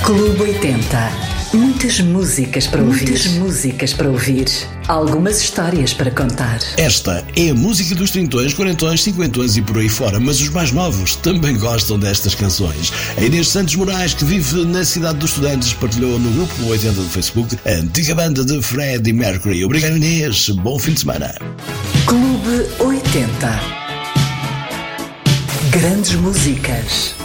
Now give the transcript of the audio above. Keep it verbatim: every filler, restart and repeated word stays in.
Clube oitenta. Muitas músicas para ouvir. Muitas músicas para ouvir. Algumas histórias para contar. Esta é a música dos trintões, quarentões, cinquentões e por aí fora, mas os mais novos também gostam destas canções. A Inês Santos Moraes, que vive na cidade dos estudantes, partilhou no grupo oitenta do Facebook a antiga banda de Freddie Mercury. Obrigado, Inês. Bom fim de semana. Clube oitenta. Grandes músicas.